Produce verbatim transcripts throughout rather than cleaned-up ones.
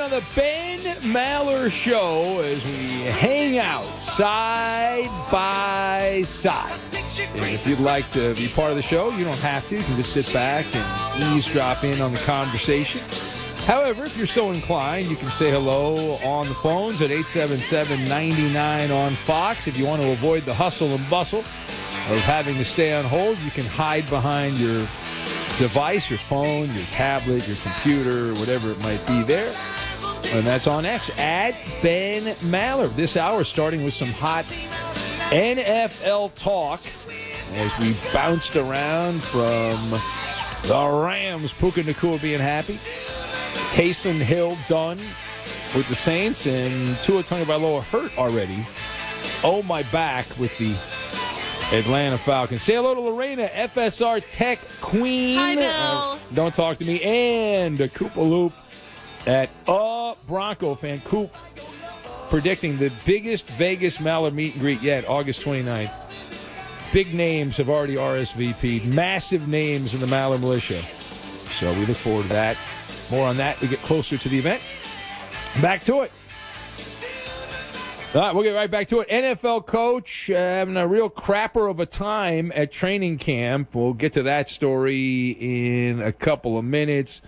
on the Ben Maller Show as we hang out side by side. And if you'd like to be part of the show, you don't have to. You can just sit back and eavesdrop in on the conversation. However, if you're so inclined, you can say hello on the phones at eight seven seven, nine nine on Fox. If you want to avoid the hustle and bustle of having to stay on hold, you can hide behind your device, your phone, your tablet, your computer, whatever it might be there. And that's on X, at Ben Maller. This hour starting with some hot N F L talk as we bounced around from the Rams, Puka Nacua being happy, Taysom Hill done with the Saints, and Tua Tagovailoa hurt already. Oh, my back with the Atlanta Falcons. Say hello to Lorena, F S R Tech Queen. Hi, Bill. Uh, don't talk to me. And a Koopa Loop at uh, Bronco fan. Coop predicting the biggest Vegas Maller meet and greet yet, August twenty-ninth. Big names have already R S V P'd. Massive names in the Maller Militia. So we look forward to that. More on that. We get closer to the event. Back to it. All right, we'll get right back to it. N F L coach uh, having a real crapper of a time at training camp. We'll get to that story in a couple of minutes.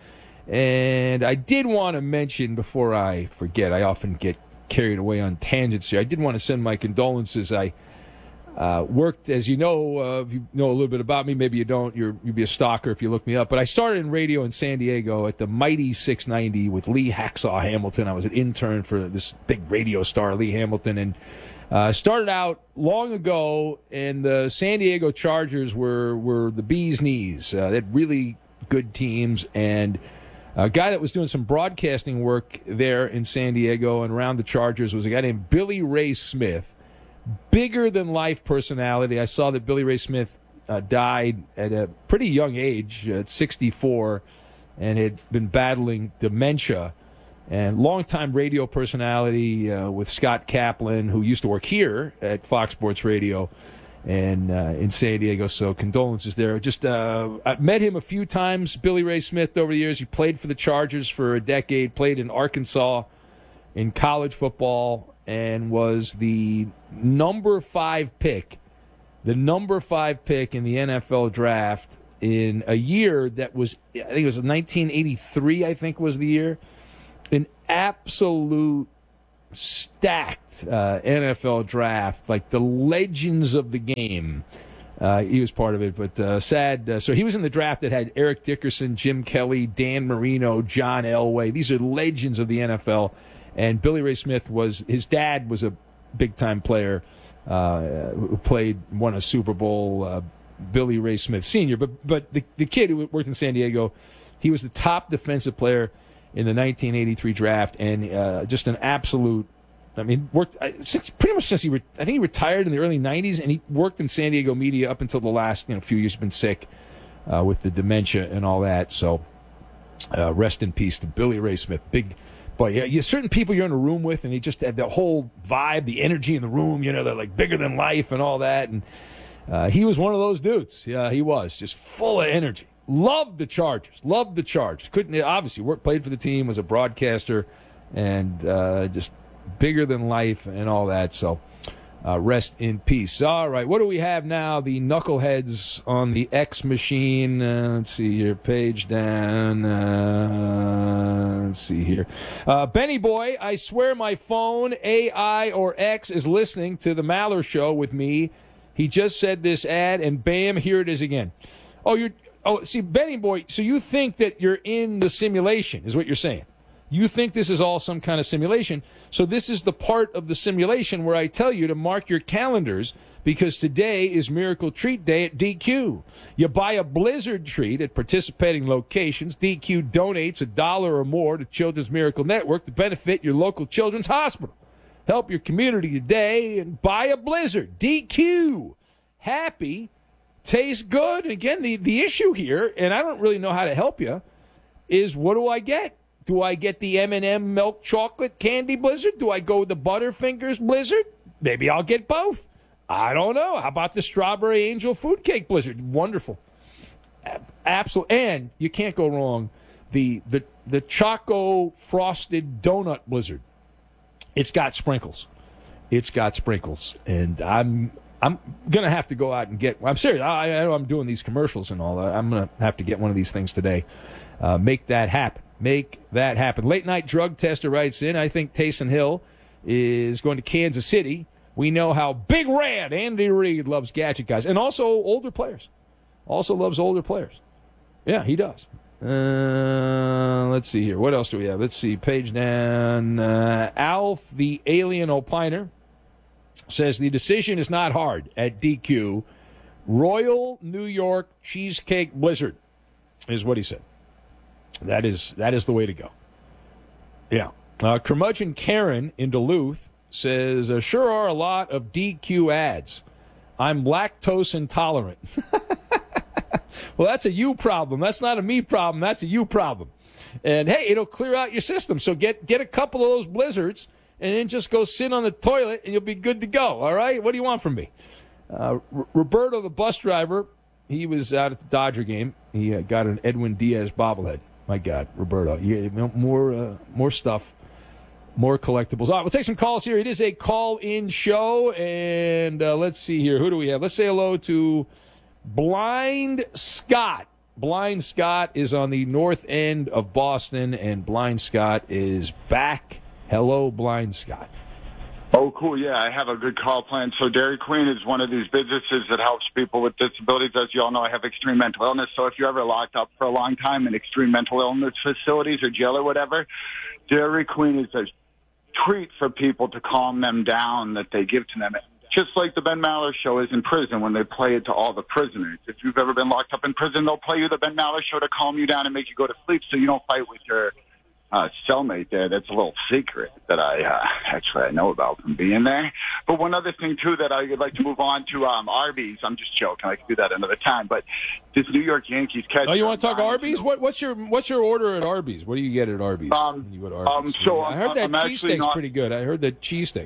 And I did want to mention, before I forget, I often get carried away on tangents here. I did want to send my condolences. I uh, worked, as you know, uh, you know a little bit about me. Maybe you don't. You're, you'd be a stalker if you look me up. But I started in radio in San Diego at the mighty six ninety with Lee Hacksaw Hamilton. I was an intern for this big radio star, Lee Hamilton. And uh, started out long ago, and the San Diego Chargers were, were the bee's knees. Uh, they had really good teams. And a guy that was doing some broadcasting work there in San Diego and around the Chargers was a guy named Billy Ray Smith. Bigger-than-life personality. I saw that Billy Ray Smith uh, died at a pretty young age, at sixty-four, and had been battling dementia. And longtime radio personality uh, with Scott Kaplan, who used to work here at Fox Sports Radio and uh, in San Diego. So condolences there. Just uh, I met him a few times, Billy Ray Smith, over the years. He played for the Chargers for a decade, played in Arkansas in college football, and was the number five pick, the number five pick in the N F L draft in a year that was, I think it was nineteen eighty-three, I think was the year. An absolute stacked uh, N F L draft, like the legends of the game. Uh, he was part of it, but uh, sad. Uh, so he was in the draft that had Eric Dickerson, Jim Kelly, Dan Marino, John Elway. These are legends of the N F L. And Billy Ray Smith was, his dad was a big-time player uh, who played, won a Super Bowl, uh, Billy Ray Smith Senior But but the, the kid who worked in San Diego, he was the top defensive player in the nineteen eighty-three draft, and uh, just an absolute, I mean, worked since pretty much since he, re- I think he retired in the early nineties, and he worked in San Diego media up until the last you know, few years. He's been sick uh, with the dementia and all that. So uh, rest in peace to Billy Ray Smith. Big But yeah, you certain people you're in a room with, and they just had the whole vibe, the energy in the room. You know, they're like bigger than life and all that. And uh, he was one of those dudes. Yeah, he was just full of energy. Loved the Chargers. Loved the Chargers. Couldn't obviously work, played for the team, was a broadcaster, and uh, just bigger than life and all that. So uh, rest in peace. All right, what do we have now? The knuckleheads on the X machine. Uh, let's see here. Page down. Uh, let's see here. Uh, Benny Boy, I swear my phone, A I or X, is listening to the Maller Show with me. He just said this ad, and bam, here it is again. Oh, you're. Oh, see, Benny Boy, so you think that you're in the simulation, is what you're saying. You think this is all some kind of simulation. So this is the part of the simulation where I tell you to mark your calendars, because today is Miracle Treat Day at D Q. You buy a Blizzard treat at participating locations. D Q donates a dollar or more to Children's Miracle Network to benefit your local children's hospital. Help your community today and buy a Blizzard. D Q. Happy. Tastes good. Again, the, the issue here, and I don't really know how to help you, is what do I get? Do I get the M and M milk chocolate candy Blizzard? Do I go with the Butterfingers Blizzard? Maybe I'll get both. I don't know. How about the Strawberry Angel Food Cake Blizzard? Wonderful. Absolutely. And you can't go wrong the the the Choco frosted donut blizzard. It's got sprinkles. It's got sprinkles, and I'm I'm gonna have to go out and get. I'm serious. I, I know I'm doing these commercials and all that. I'm gonna have to get one of these things today. Uh, make that happen. Make that happen. Late night drug tester writes in. I think Taysom Hill is going to Kansas City. We know how Big Red Andy Reid loves gadget guys, and also older players. Also loves older players. Yeah, he does. Uh, let's see here. What else do we have? Let's see. Page down. Uh, Alf, the alien opiner, says the decision is not hard at D Q. Royal New York Cheesecake Blizzard is what he said. That is that is the way to go. Yeah. Uh, Curmudgeon Karen in Duluth says, uh, sure are a lot of D Q ads. I'm lactose intolerant. Well, that's a you problem. That's not a me problem. That's a you problem. And, hey, it'll clear out your system. So get, get a couple of those blizzards and then just go sit on the toilet and you'll be good to go. All right? What do you want from me? Uh, R- Roberto, the bus driver, he was out at the Dodger game. He uh, got an Edwin Diaz bobblehead. My God, Roberto. You, more, uh, more stuff. More collectibles. All right, we'll take some calls here. It is a call-in show, and uh, let's see here. Who do we have? Let's say hello to Blind Scott. Blind Scott is on the north end of Boston, and Blind Scott is back. Hello, Blind Scott. Oh, cool. Yeah, I have a good call plan. So Dairy Queen is one of these businesses that helps people with disabilities. As you all know, I have extreme mental illness. So if you're ever locked up for a long time in extreme mental illness facilities or jail or whatever, Dairy Queen is a treat for people to calm them down that they give to them. Just like the Ben Maller Show is in prison when they play it to all the prisoners. If you've ever been locked up in prison, they'll play you the Ben Maller Show to calm you down and make you go to sleep so you don't fight with your uh, cellmate there. That's a little secret that I uh, actually I know about from being there. But one other thing, too, that I would like to move on to, um, Arby's. I'm just joking. I can do that another time. But this New York Yankees catcher. Oh, you want to talk Arby's? What, what's your what's your order at Arby's? What do you get at Arby's? Um, when you go to Arby's? Um, so I heard that I'm cheesesteak's not... pretty good. I heard that cheesesteak.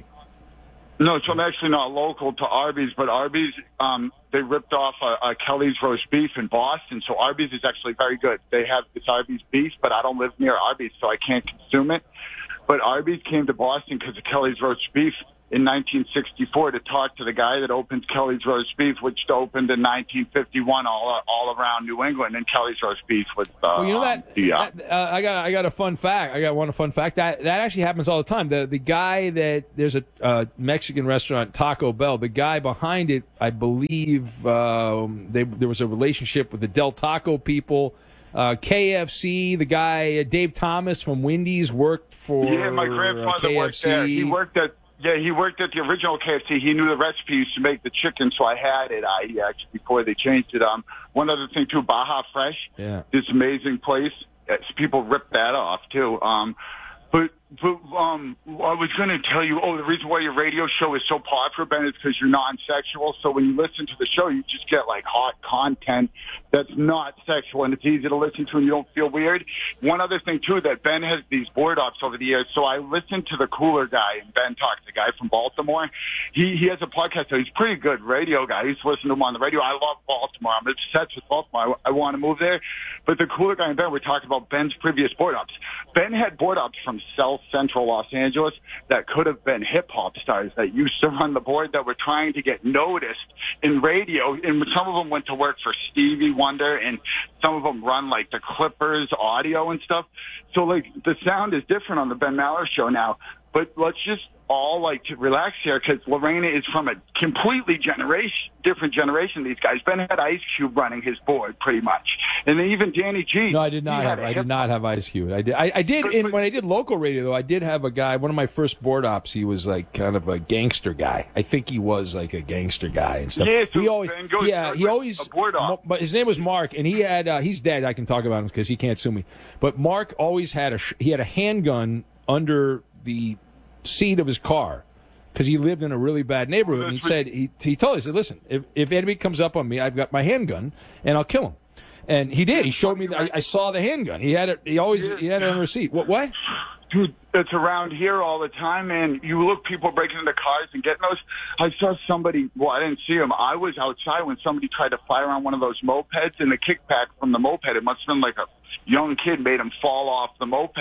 No, so I'm actually not local to Arby's, but Arby's, um, they ripped off a, a Kelly's roast beef in Boston, so Arby's is actually very good. They have this Arby's beef, but I don't live near Arby's, so I can't consume it. But Arby's came to Boston because of Kelly's roast beef in nineteen sixty-four to talk to the guy that opened Kelly's roast beef, which opened in nineteen fifty-one all all around New England, and Kelly's roast beef was. Uh, well, you know that, the, uh, that uh, I got I got a fun fact. I got one fun fact that that actually happens all the time. The the guy that there's a uh, Mexican restaurant, Taco Bell. The guy behind it, I believe, um, they, there was a relationship with the Del Taco people. Uh, K F C, the guy uh, Dave Thomas from Wendy's worked for. Yeah, my grandfather uh, worked there. He worked at. Yeah, he worked at the original K F C. He knew the recipes to make the chicken, so I had it. I actually before they changed it. Um, one other thing too, Baja Fresh. Yeah. This amazing place. It's, people rip that off too. Um, but but um, I was going to tell you. Oh, the reason why your radio show is so popular, Ben, is because you're non-sexual. So when you listen to the show, you just get like hot content that's not sexual, and it's easy to listen to, and you don't feel weird. One other thing too, that Ben has these board ups over the years. So I listened to the Cooler Guy and Ben Talks, the guy from Baltimore. He he has a podcast, so he's a pretty good radio guy. I used to listen to him on the radio. I love Baltimore. I'm obsessed with Baltimore. I, I want to move there. But the Cooler Guy and Ben were talking about Ben's previous board ups. Ben had board ups from South Central Los Angeles that could have been hip hop stars that used to run the board that were trying to get noticed in radio. And some of them went to work for Stevie Wonder, and some of them run like the Clippers audio and stuff. So like the sound is different on the Ben Maller Show now. But let's just all like to relax here because Lorena is from a completely generation, different generation. These guys. Ben had Ice Cube running his board pretty much, and then even Danny G. No, I did not have. I did not have Ice Cube. I did. I, I did. In, when I did local radio, though, I did have a guy. One of my first board ops. He was like kind of a gangster guy. I think he was like a gangster guy and stuff. Yeah, so he always. Ben goes Yeah, he always. A board op. But his name was Mark, and he had. Uh, he's dead. I can talk about him because he can't sue me. But Mark always had a. He had a handgun under the seat of his car because he lived in a really bad neighborhood. And he said he he told us, he said, listen, if if anybody comes up on me, I've got my handgun and I'll kill him. And he did. He showed me. The, I, I saw the handgun. He had it. He always he had it on receipt. What? What? Dude, it's around here all the time, man. You look, people breaking into cars and getting those. I saw somebody. Well, I didn't see him. I was outside when somebody tried to fire on one of those mopeds, and the kickback from the moped, it must have been like a young kid made him fall off the moped.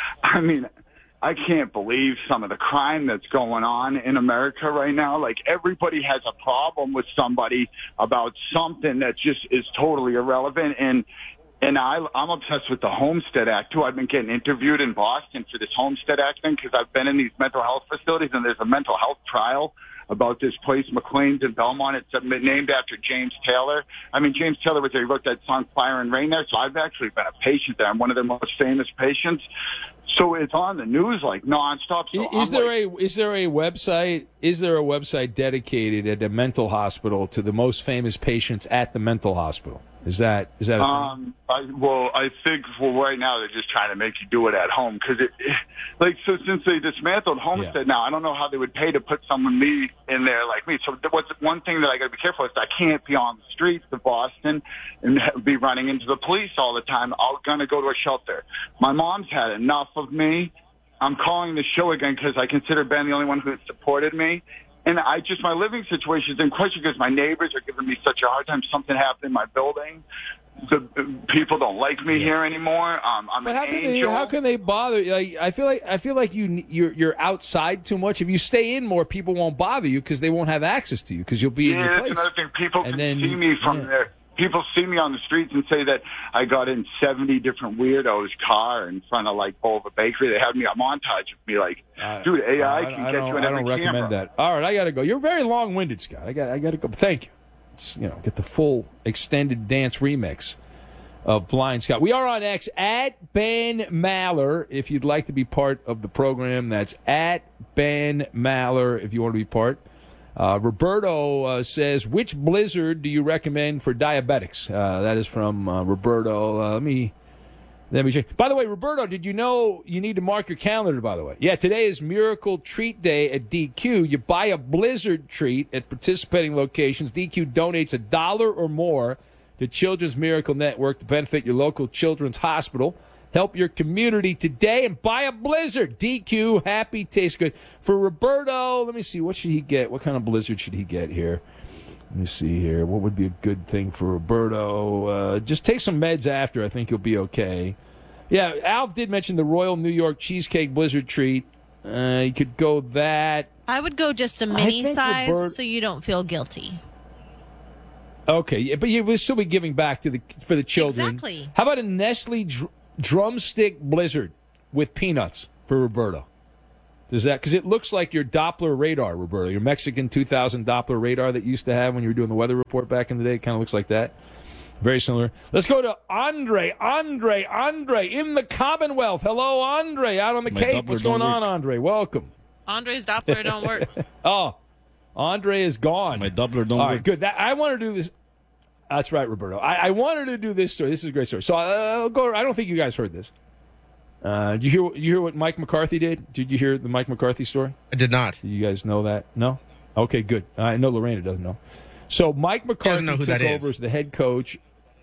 I mean, I can't believe some of the crime that's going on in America right now. Like, everybody has a problem with somebody about something that just is totally irrelevant. And And I, I'm obsessed with the Homestead Act, too. I've been getting interviewed in Boston for this Homestead Act thing because I've been in these mental health facilities, and there's a mental health trial about this place, McLean's in Belmont. It's named after James Taylor. I mean, James Taylor was there. He wrote that song Fire and Rain there, so I've actually been a patient there. I'm one of their most famous patients. So it's on the news like nonstop. So is I'm there like, a is there a website is there a website dedicated at a mental hospital to the most famous patients at the mental hospital? Is that is that a Um, I, well, I think well, right now they're just trying to make you do it at home because it, it, like, so since they dismantled Homestead Yeah. now, I don't know how they would pay to put someone me in there like me. So what's one thing that I got to be careful is I can't be on the streets of Boston and be running into the police all the time. I'm gonna go to a shelter. My mom's had enough of me. I'm calling the show again because I consider Ben the only one who supported me. And I just, my living situation is in question because my neighbors are giving me such a hard time. Something happened in my building. The, the people don't like me Yeah. here anymore. Um, I'm But an how can angel. they how can they bother? Like, I feel like I feel like you you're you're outside too much. If you stay in more, people won't bother you because they won't have access to you because you'll be in yeah, your that's place. another thing. People And can then- see me from yeah. there. People see me on the streets and say that I got in seventy different weirdos' car in front of, like, Bova Bakery. They had me a montage of me, like, Uh, dude, A I I, can I get don't, you in I every don't recommend camera. that. All right, I got to go. You're very long-winded, Scott. I got I got to go. Thank you. It's, you know, get the full extended dance remix of Blind Scott. We are on X at Ben Maller. If you'd like to be part of the program, that's at Ben Maller. If you want to be part. Uh, Roberto uh, says, which blizzard do you recommend for diabetics? Uh, that is from uh, Roberto. Uh, let me let me check. By the way, Roberto, did you know you need to mark your calendar, by the way? Yeah, today is Miracle Treat Day at D Q. You buy a blizzard treat at participating locations. D Q donates a dollar or more to Children's Miracle Network to benefit your local children's hospital. Help your community today and buy a blizzard. D Q, happy, tastes good. For Roberto, let me see, what should he get? What kind of blizzard should he get here? Let me see here. What would be a good thing for Roberto? Uh, just take some meds after. I think he'll be okay. Yeah, Alf did mention the Royal New York Cheesecake Blizzard treat. Uh, you could go that. I would go just a mini think size Robert- so you don't feel guilty. Okay, yeah, but you will still be giving back to the for the children. Exactly. How about a Nestle dr- drumstick blizzard with peanuts for Roberto? Does that, because it looks like your Doppler radar, Roberto, your Mexican two thousand Doppler radar that you used to have when you were doing the weather report back in the day. It kind of looks like that. Very similar. Let's go to Andre. Andre, Andre in the Commonwealth. Hello, Andre, out on the My Cape. Doppler What's don't going on, work. Andre? Welcome. Andre's Doppler don't work. Oh, Andre is gone. My Doppler don't All right, work. good. That, I want to do this. That's right, Roberto. I, I wanted to do this story. This is a great story. So uh, I'll go. I don't think you guys heard this. Uh, did you hear? You hear what Mike McCarthy did? Did you hear the Mike McCarthy story? I did not. Do you guys know that? No. Okay, good. I know Lorena doesn't know. So Mike McCarthy know who took that over is. as the head coach.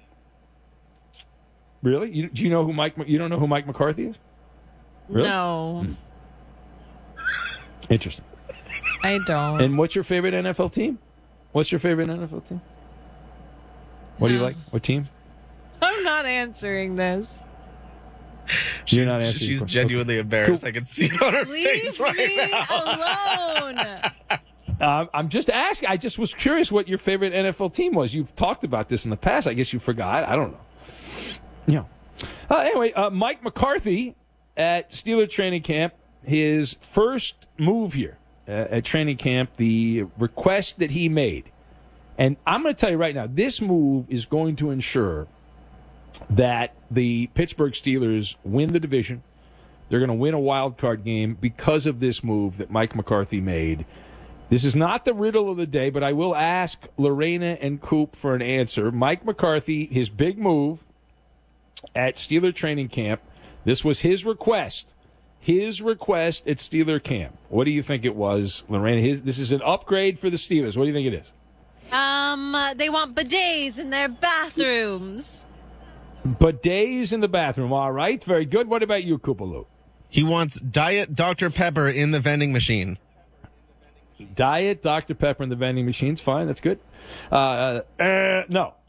Really? You, do you know who Mike? You don't know who Mike McCarthy is? Really? No, Interesting. I don't. And what's your favorite N F L team? What's your favorite N F L team? What do you No. like? What team? I'm not answering this. You're She's, not answering. she's the question. genuinely Okay. embarrassed. Cool. I can see it on her Leave face right me now. alone. Uh, I'm just asking. I just was curious what your favorite N F L team was. You've talked about this in the past. I guess you forgot. I don't know. Yeah. Uh, anyway, uh, Mike McCarthy at Steeler training camp, his first move here uh, at training camp, the request that he made. And I'm going to tell you right now, this move is going to ensure that the Pittsburgh Steelers win the division. They're going to win a wild card game because of this move that Mike McCarthy made. This is not the riddle of the day, but I will ask Lorena and Coop for an answer. Mike McCarthy, his big move at Steeler training camp, this was his request. His request at Steeler camp. What do you think it was, Lorena? His, this is an upgrade for the Steelers. What do you think it is? Um, uh, they want bidets in their bathrooms. Bidets in the bathroom. All right, very good. What about you, Koopaloo? He wants Diet Doctor Pepper in the vending machine. Diet Doctor Pepper in the vending machines. Fine, that's good. Uh, uh, no.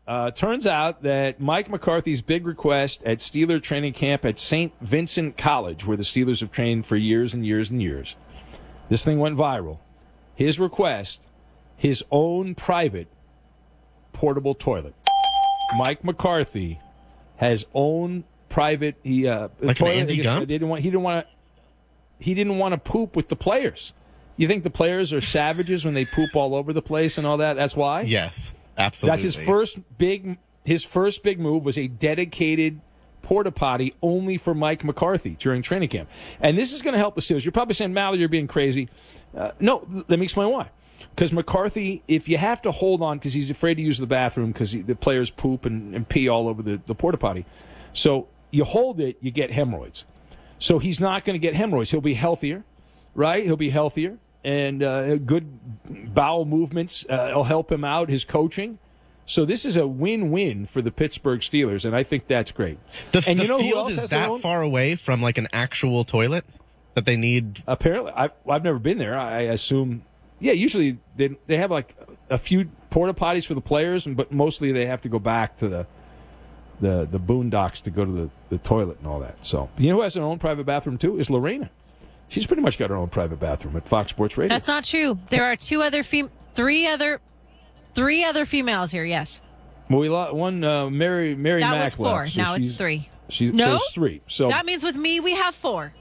Uh, turns out that Mike McCarthy's big request at Steeler training camp at Saint Vincent College, where the Steelers have trained for years and years and years, this thing went viral. His request, his own private portable toilet. Mike McCarthy has own private he uh Like an toilet. Andy I guess Gump? They didn't want he didn't want to he didn't want to poop with the players. You think the players are savages when they poop all over the place and all that? That's why? Yes, absolutely. That's his first big his first big move was a dedicated porta potty only for Mike McCarthy during training camp. And this is going to help the Steelers. You're probably saying, Mally, you're being crazy. Uh, no, let me explain why. Because McCarthy, if you have to hold on because he's afraid to use the bathroom because the players poop and, and pee all over the, the porta potty. So you hold it, you get hemorrhoids. So he's not going to get hemorrhoids. He'll be healthier, right? He'll be healthier. And uh, good bowel movements uh, will help him out, his coaching. So this is a win-win for the Pittsburgh Steelers, and I think that's great. The, and the you know who field else is has their that own? far away from like an actual toilet that they need. Apparently, I've, I've never been there. I assume, yeah, usually they they have like a few porta potties for the players, but mostly they have to go back to the the the boondocks to go to the, the toilet and all that. So you know who has their own private bathroom too is Lorena. She's pretty much got her own private bathroom at Fox Sports Radio. That's not true. There are two other fem- three other three other females here. Yes. Well, we lost one. Uh, Mary Mary That Mack was four. left, so Now it's she's- three. She's No? so it's three. So That means with me we have four.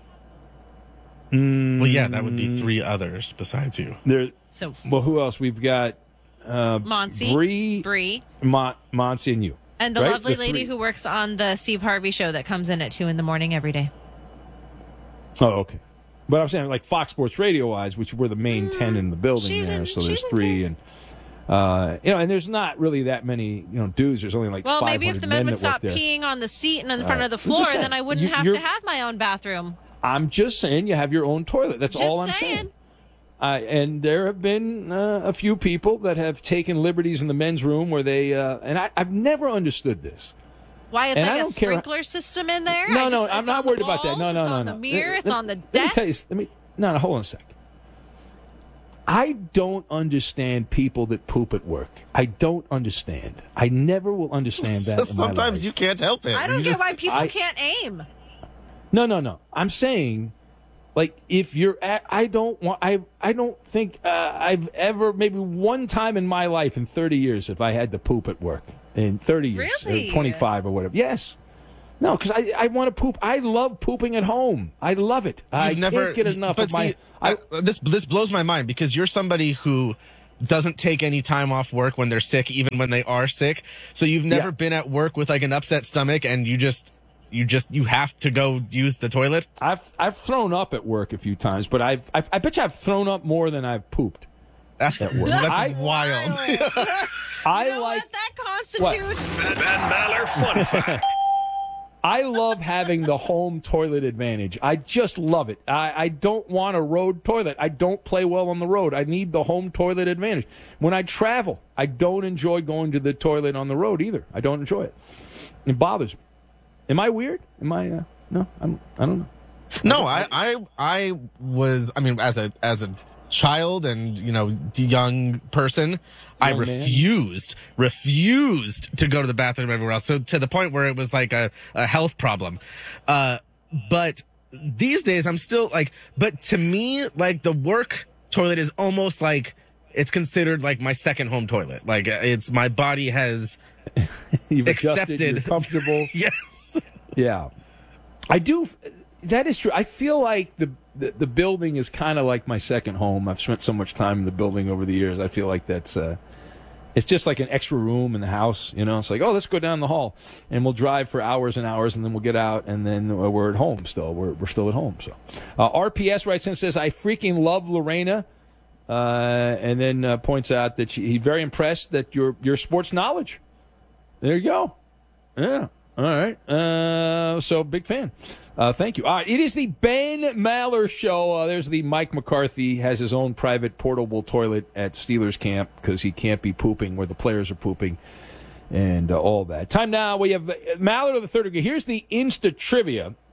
Well, yeah, that would be three others besides you. there. So Well, who else? We've got uh, Monty, Bree, Bree, Mon- Monty, and you. and the right? lovely The lady three. who works on the Steve Harvey show that comes in at two in the morning every day. Oh, okay. But I'm saying, like Fox Sports Radio wise, which we're the main ten in the building she's there, in- so there's she's in three, and uh, you know, and there's not really that many, you know, dudes. There's only like Well, five maybe if hundred the men men would that work stop there. peeing on the seat and in front right. of the I'm floor, just saying, then I wouldn't you- have you're- to have my own bathroom. I'm just saying, you have your own toilet. That's Just all I'm saying. saying. Uh, and there have been uh, a few people that have taken liberties in the men's room where they, uh, and I, I've never understood this. Why is And I like a don't care- sprinkler system in there? No, I no, just- I'm it's not on the worried about that. No, walls, no, it's no, on no. the mirror, it's Let- on the Let me desk. tell you. Let me. No, no. Hold on a second. I don't understand people that poop at work. I don't understand. I never will understand that. in my Sometimes life. you can't help it. I don't You get just- why people I- can't aim. No, no, no. I'm saying, like, if you're at, I don't want, I, I don't think uh, I've ever, maybe one time in my life in thirty years, if I had to poop at work in thirty years, Really? or twenty-five or whatever. Yes. No, because I, I want to poop. I love pooping at home. I love it. I You've never can't get enough but of my. see, I, uh, this this blows my mind because you're somebody who doesn't take any time off work when they're sick, even when they are sick. So you've never Yeah. been at work with like an upset stomach, and you just you just you have to go use the toilet. I've I've thrown up at work a few times, but I've, I've I bet you I've thrown up more than I've pooped. That's work. that's I- wild. I You know like. what that constitutes? Ben Maller Fun Fact. I love having the home toilet advantage. I just love it. I, I don't want a road toilet. I don't play well on the road. I need the home toilet advantage. When I travel, I don't enjoy going to the toilet on the road either. I don't enjoy it. It bothers me. Am I weird? Am I? Uh, no, I'm, I don't know. No, I, I I was I mean as a as a child and you know young person, I Young man. refused refused to go to the bathroom everywhere else. So to the point where it was like a, a health problem. Uh, but these days I'm still like. But to me, like the work toilet is almost like it's considered like my second home toilet. Like it's my body has You've adjusted, Accepted. You're comfortable. yes. Yeah, I do. That is true. I feel like the the, the building is kind of like my second home. I've spent so much time in the building over the years. I feel like that's uh, it's just like an extra room in the house. You know, it's like, oh, let's go down the hall, and we'll drive for hours and hours, and then we'll get out, and then we're at home still. We're we're still at home. So, uh, R P S writes in and says, I freaking love Lorena. Uh, and then uh, points out that she, he's very impressed that your your sports knowledge. There you go. Yeah. All right. Uh, so, big fan. Uh, thank you. All right. It is the Ben Maller Show. Uh, there's the Mike McCarthy has his own private portable toilet at Steelers camp because he can't be pooping where the players are pooping and uh, all that. Time now. We have uh, Maller of the third degree. Here's the Insta trivia.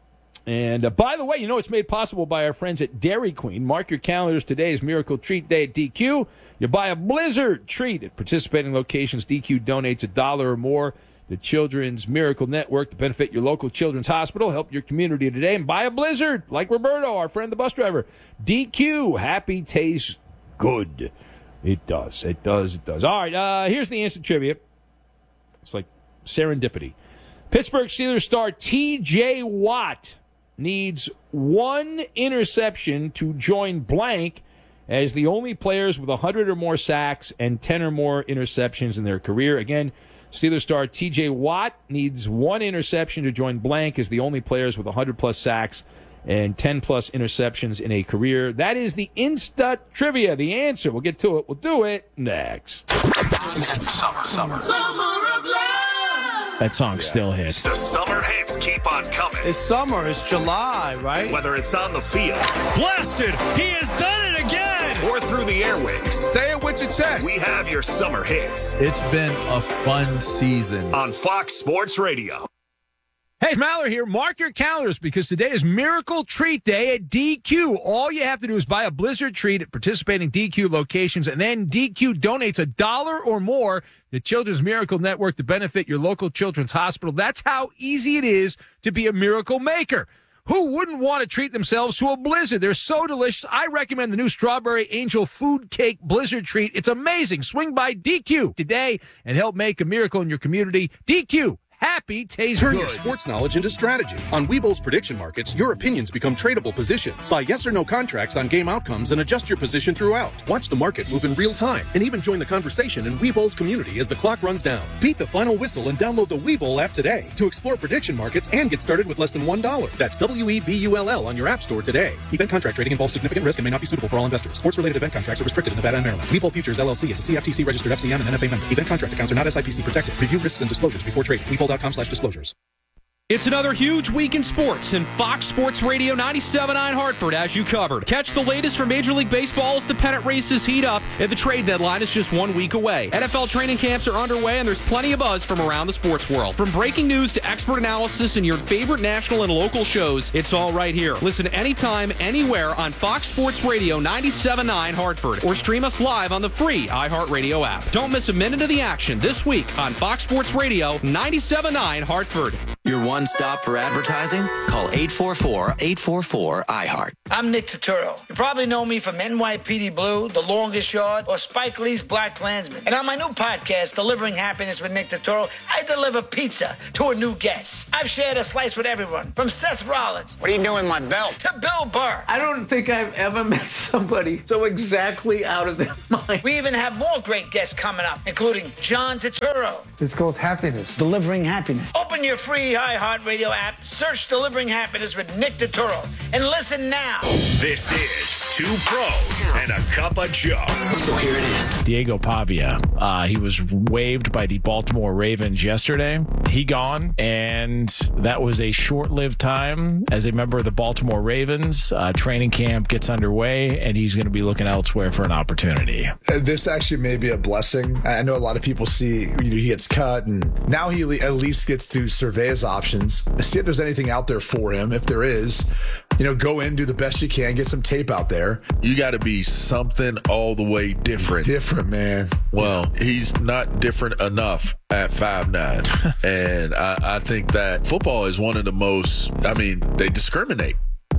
And uh, by the way, you know it's made possible by our friends at Dairy Queen. Mark your calendars. Today's Miracle Treat Day at D Q. You buy a Blizzard treat at participating locations. D Q donates a dollar or more to Children's Miracle Network to benefit your local children's hospital. Help your community today and buy a Blizzard like Roberto, our friend, the bus driver. D Q, happy tastes good. It does. It does. It does. All right, uh, here's the instant trivia. It's like serendipity. Pittsburgh Steelers star T J Watt needs one interception to join blank as the only players with one hundred or more sacks and ten or more interceptions in their career. Again, Steelers star T J Watt needs one interception to join blank as the only players with one hundred plus sacks and ten plus interceptions in a career. That is the Insta Trivia. The answer, we'll get to it. We'll do it next. Summer, summer. Summer of love. That song still hits. The summer hits keep on coming. It's summer. It's July, right? Whether it's on the field. Blasted! He has done it again! Or through the airwaves. Say it with your chest. We have your summer hits. It's been a fun season. On Fox Sports Radio. Hey, it's Maller here. Mark your calendars because today is Miracle Treat Day at D Q. All you have to do is buy a Blizzard treat at participating D Q locations, and then D Q donates a dollar or more to Children's Miracle Network to benefit your local children's hospital. That's how easy it is to be a miracle maker. Who wouldn't want to treat themselves to a Blizzard? They're so delicious. I recommend the new Strawberry Angel Food Cake Blizzard treat. It's amazing. Swing by D Q today and help make a miracle in your community. D Q. Happy tastes Turn good. your sports knowledge into strategy. On Webull's prediction markets, your opinions become tradable positions. Buy yes or no contracts on game outcomes and adjust your position throughout. Watch the market move in real time and even join the conversation in Webull's community as the clock runs down. Beat the final whistle and download the Webull app today to explore prediction markets and get started with less than one dollar. That's W E B U L L on your app store today. Event contract trading involves significant risk and may not be suitable for all investors. Sports-related event contracts are restricted in Nevada and Maryland. Webull Futures L L C is a C F T C registered F C M and N F A member. Event contract accounts are not S I P C protected. Review risks and disclosures before trading. Webull dot com slash disclosures. It's another huge week in sports, and Fox Sports Radio ninety-seven point nine Hartford has you covered. Catch the latest from Major League Baseball as the pennant races heat up, and the trade deadline is just one week away. N F L training camps are underway, and there's plenty of buzz from around the sports world. From breaking news to expert analysis and your favorite national and local shows, it's all right here. Listen anytime, anywhere on Fox Sports Radio ninety-seven point nine Hartford, or stream us live on the free iHeartRadio app. Don't miss a minute of the action this week on Fox Sports Radio ninety-seven point nine Hartford. Your one stop for advertising? Call eight four four, eight four four, I heart. I'm Nick Turturro. You probably know me from N Y P D Blue, The Longest Yard, or Spike Lee's Black Klansman. And on my new podcast, Delivering Happiness with Nick Turturro, I deliver pizza to a new guest. I've shared a slice with everyone, from Seth Rollins. What are you doing with my belt? To Bill Burr. I don't think I've ever met somebody so exactly out of their mind. We even have more great guests coming up, including John Turturro. It's called Happiness. Delivering Happiness. Open your free iHeartRadio app, search Delivering Happiness with Nick Turturro, and listen now. This is Two Pros and a Cup of Joe. So here it is. Diego Pavia. Uh, he was waived by the Baltimore Ravens yesterday. He gone, and that was a short-lived time as a member of the Baltimore Ravens. Uh, training camp gets underway, and he's going to be looking elsewhere for an opportunity. Uh, this actually may be a blessing. I know a lot of people see, you know, he gets cut, and now he at least gets to survey his options, see if there's anything out there for him. If there is, you know, go in, do the best you can, get some tape out there. You got to be something all the way different. He's different, man. Well, he's not different enough at five nine. And I, I think that football is one of the most, I mean, they discriminate.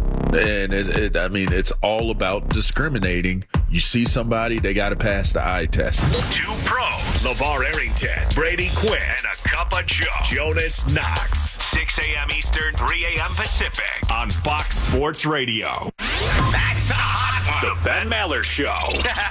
And it, it, I mean, it's all about discriminating. You see somebody, they got to pass the eye test. Two pros, LeVar Arrington, Brady Quinn, and a cup of Joe, Jonas Knox. six a.m. Eastern, three a.m. Pacific on Fox Sports Radio. That's a hot one. The Ben Maller Show.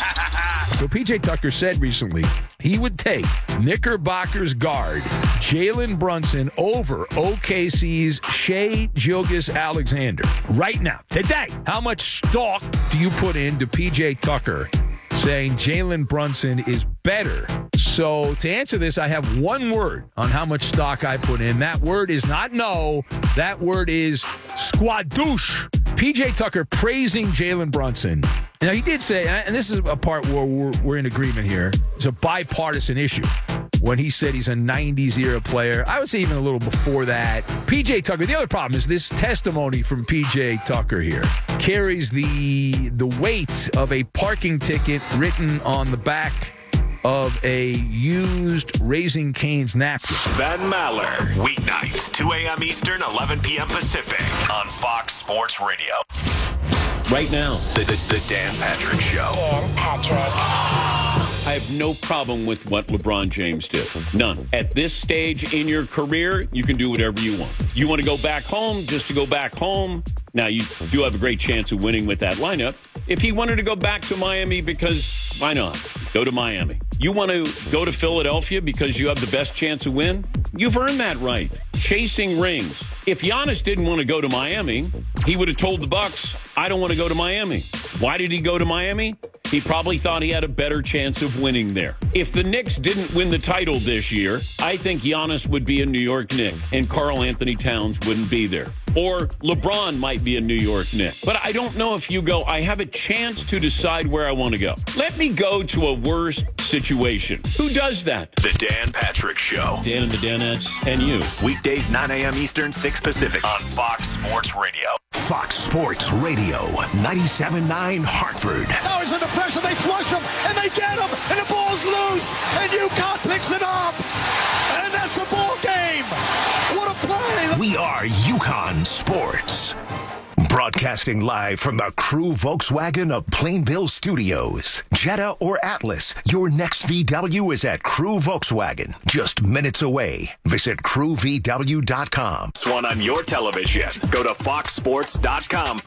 So P J Tucker said recently he would take Knickerbockers guard Jalen Brunson over O K C's Shai Gilgeous-Alexander. Right now, today, how much stock do you put into P J Tucker saying Jalen Brunson is better? So to answer this, I have one word on how much stock I put in. That word is not no. That word is squadouche. P J Tucker praising Jalen Brunson. Now, he did say, and this is a part where we're, we're in agreement here, it's a bipartisan issue. when he said he's a nineties era player. I would say even a little before that. P J Tucker, the other problem is this testimony from P J Tucker here carries the the weight of a parking ticket written on the back of a used Raising Cane's napkin. Ben Maller, weeknights, two a.m. Eastern, eleven p.m. Pacific, on Fox Sports Radio. Right now, The, the, the Dan Patrick Show. Dan Patrick. I have no problem with what LeBron James did. None. At this stage in your career, you can do whatever you want. You want to go back home just to go back home. Now, you do have a great chance of winning with that lineup. If he wanted to go back to Miami, because why not? Go to Miami. You want to go to Philadelphia because you have the best chance of win? You've earned that right. Chasing rings. If Giannis didn't want to go to Miami, he would have told the Bucks, I don't want to go to Miami. Why did he go to Miami? He probably thought he had a better chance of winning there. If the Knicks didn't win the title this year, I think Giannis would be a New York Knick and Karl Anthony Towns wouldn't be there. Or LeBron might be a New York Knick. But I don't know if you go, I have a chance to decide where I want to go. Let me go to a worse situation. Who does that? The Dan Patrick Show. Dan and the Danettes and you. Weekdays, nine a.m. Eastern, six Pacific, on Fox Sports Radio. Fox Sports Radio, ninety-seven point nine Hartford. Now he's under pressure. They flush him, and they get him, and the ball's loose, and UConn picks it up, and that's the ball game. What a play. We are UConn Sports. Broadcasting live from the Crew Volkswagen of Plainville Studios. Jetta or Atlas, your next V W is at Crew Volkswagen. Just minutes away. Visit crew v w dot com. This one on your television. Go to fox sports dot com.